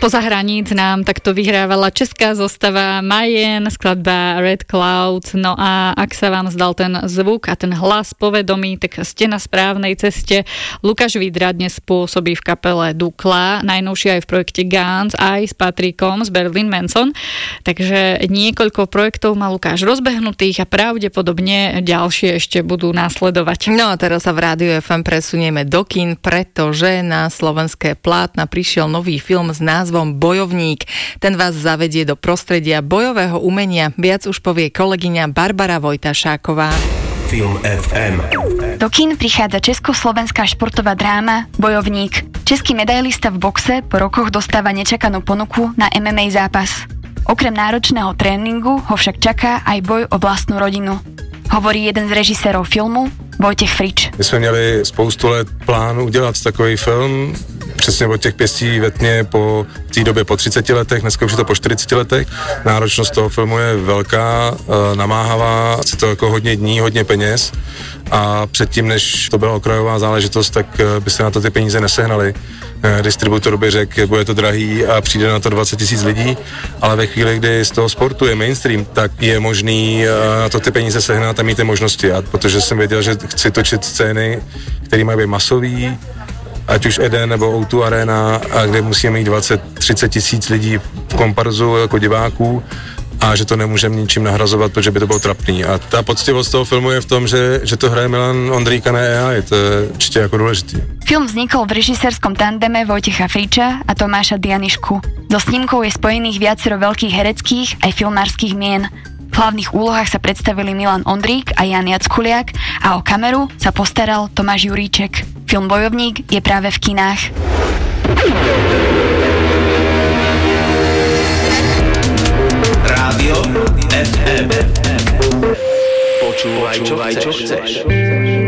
Spoza hraníc nám takto vyhrávala česká zostava Majen, skladba Red Clouds. No a ak sa vám zdal ten zvuk a ten hlas povedomý, tak ste na správnej ceste. Lukáš Vydra dnes pôsobí v kapele Dukla, najnovšie aj v projekte Guns, aj s Patrikom z Berlin Manson. Takže niekoľko projektov má Lukáš rozbehnutých a pravdepodobne ďalšie ešte budú následovať. No a teraz sa v Rádiu FM presunieme do kín, pretože na slovenské plátna prišiel nový film s názvom Bojovník. Ten vás zavedie do prostredia bojového umenia. Viac už povie kolegyňa Barbara Vojtašáková. Film FM. Do kín prichádza československá športová dráma Bojovník. Český medailista v boxe po rokoch dostáva nečakanú ponuku na MMA zápas. Okrem náročného tréningu ho však čaká aj boj o vlastnú rodinu. Hovorí jeden z režisérov filmu, Vojtěch Frič. My jsme měli spoustu let plánu udělat takový film, přesně od těch pěstí ve tmě po té době po 30 letech, dneska už je to po 40 letech. Náročnost toho filmu je velká, namáhavá, chce to jako hodně dní, hodně peněz a předtím, než to byla okrajová záležitost, tak by se na to ty peníze nesehnaly. Distributor by řekl, bude to drahý a přijde na to 20 000 lidí, ale ve chvíli, kdy z toho sportu je mainstream, tak je možný na to ty peníze sehnat a mít ty možnosti. A protože jsem věděl, že chci točit scény, které mají být masový, ať už Eden nebo O2 Arena, a kde musíme mít 20-30 tisíc lidí v komparzu jako diváků, a že to nemůžeme ničím nahrazovat, protože by to bylo trapný. A ta poctivost toho filmu je v tom, že to hraje Milan Ondrík a ne AI, to je určitě jako důležitý. Film vznikol v režisérskom tandeme Vojtecha Friča a Tomáša Dianišku. So snímkou je spojených viacero veľkých hereckých aj filmárskych mien. V hlavných úlohách sa predstavili Milan Ondrík a Jan Jackuliak a o kameru sa postaral Tomáš Juríček. Film Bojovník je práve v kinách. Rádio FM. Počúvaj, čo chceš.